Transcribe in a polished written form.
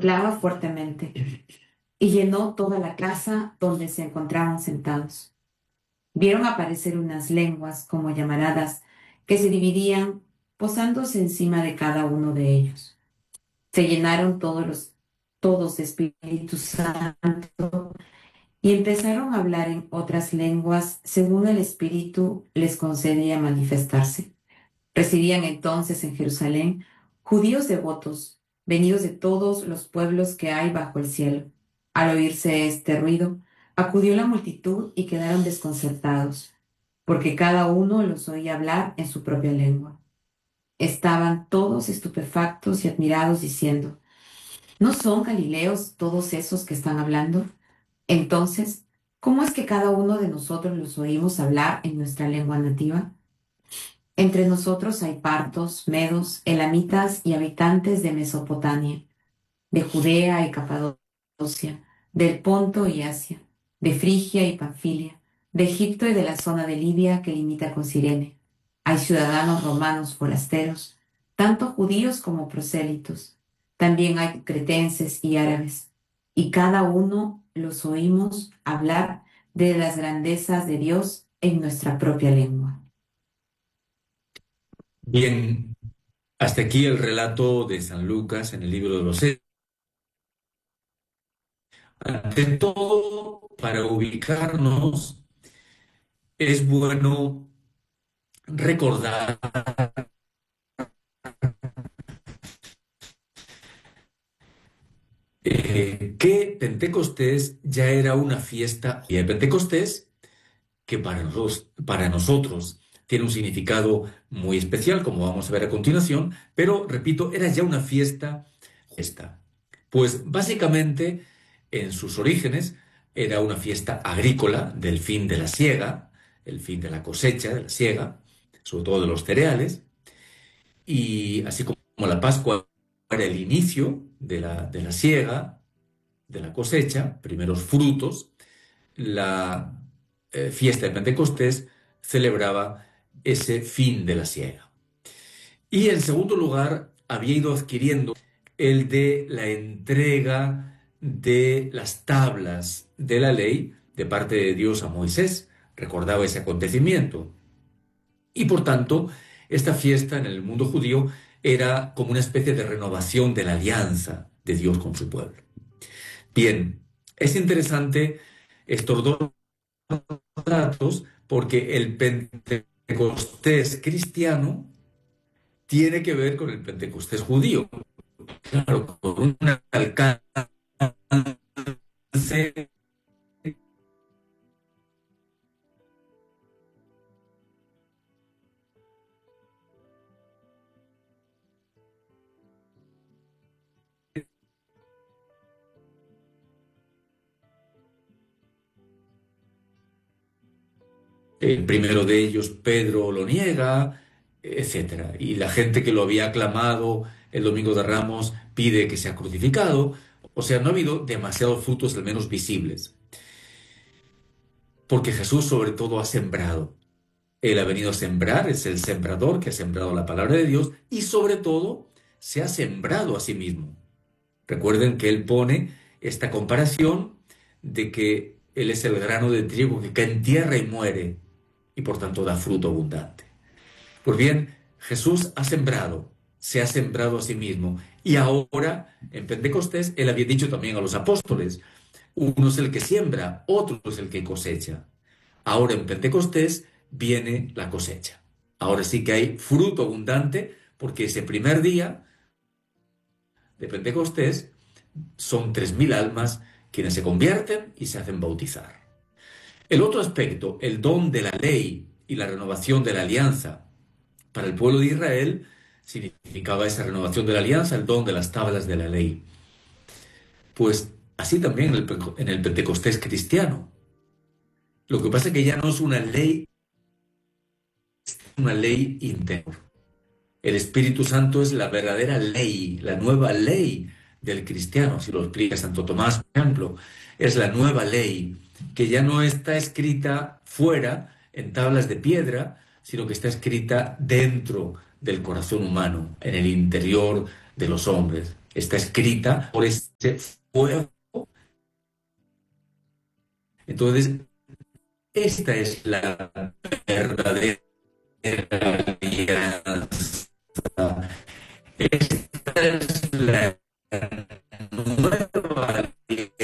soplaba fuertemente y llenó toda la casa donde se encontraban sentados. Vieron aparecer unas lenguas como llamaradas que se dividían posándose encima de cada uno de ellos. Se llenaron todos de Espíritu Santo y empezaron a hablar en otras lenguas según el Espíritu les concedía manifestarse. Residían entonces en Jerusalén judíos devotos, venidos de todos los pueblos que hay bajo el cielo. Al oírse este ruido, acudió la multitud y quedaron desconcertados, porque cada uno los oía hablar en su propia lengua. Estaban todos estupefactos y admirados, diciendo, ¿no son galileos todos esos que están hablando? Entonces, ¿cómo es que cada uno de nosotros los oímos hablar en nuestra lengua nativa? Entre nosotros hay partos, medos, elamitas y habitantes de Mesopotamia, de Judea y Capadocia, del Ponto y Asia, de Frigia y Panfilia, de Egipto y de la zona de Libia que limita con Cirene. Hay ciudadanos romanos forasteros, tanto judíos como prosélitos. También hay cretenses y árabes, y cada uno los oímos hablar de las grandezas de Dios en nuestra propia lengua. Bien, hasta aquí el relato de San Lucas en el libro de los Hechos. Ante todo, para ubicarnos, es bueno recordar que Pentecostés ya era una fiesta y el Pentecostés que para nosotros tiene un significado muy especial, como vamos a ver a continuación, pero repito, era ya una fiesta. Pues básicamente en sus orígenes era una fiesta agrícola del fin de la siega, el fin de la cosecha, de la siega, sobre todo de los cereales, y así como la Pascua era el inicio de la siega, de la cosecha, primeros frutos, la fiesta de Pentecostés celebraba ese fin de la siega. Y en segundo lugar, había ido adquiriendo el de la entrega de las tablas de la ley de parte de Dios a Moisés. Recordaba ese acontecimiento. Y por tanto, esta fiesta en el mundo judío era como una especie de renovación de la alianza de Dios con su pueblo. Bien, es interesante estos dos datos porque el Pentecostés cristiano tiene que ver con el Pentecostés judío. Claro, con un alcance el primero de ellos, Pedro, lo niega, etcétera. Y la gente que lo había aclamado el Domingo de Ramos pide que sea crucificado. O sea, no ha habido demasiados frutos, al menos visibles. Porque Jesús sobre todo ha sembrado. Él ha venido a sembrar, es el sembrador que ha sembrado la palabra de Dios y sobre todo se ha sembrado a sí mismo. Recuerden que él pone esta comparación de que él es el grano de trigo que cae en tierra y muere y por tanto da fruto abundante. Pues bien, Jesús ha sembrado, se ha sembrado a sí mismo y ahora en Pentecostés él había dicho también a los apóstoles, uno es el que siembra, otro es el que cosecha. Ahora en Pentecostés viene la cosecha. Ahora sí que hay fruto abundante porque ese primer día de Pentecostés son 3.000 almas quienes se convierten y se hacen bautizar. El otro aspecto, el don de la ley y la renovación de la alianza. Para el pueblo de Israel significaba esa renovación de la alianza, el don de las tablas de la ley. Pues así también en el Pentecostés cristiano. Lo que pasa es que ya no es una ley interior. El Espíritu Santo es la verdadera ley, la nueva ley del cristiano, si lo explica Santo Tomás, por ejemplo, es la nueva ley que ya no está escrita fuera en tablas de piedra, sino que está escrita dentro del corazón humano, en el interior de los hombres. Está escrita por ese fuego. Entonces, esta es la verdadera alianza. Esta es la